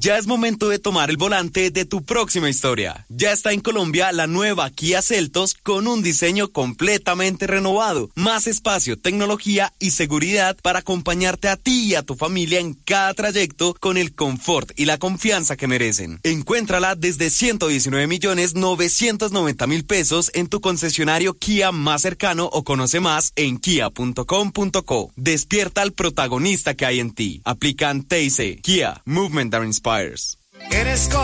Ya es momento de tomar el volante de tu próxima historia. Ya está en Colombia la nueva Kia Seltos con un diseño completamente renovado, más espacio, tecnología y seguridad para acompañarte a ti y a tu familia en cada trayecto con el confort y la confianza que merecen. Encuéntrala desde 119.990.000 pesos en tu concesionario Kia más cercano o conoce más en kia.com.co. Despierta al protagonista que hay en ti. Aplican TIC. Kia, Movement that Inspires.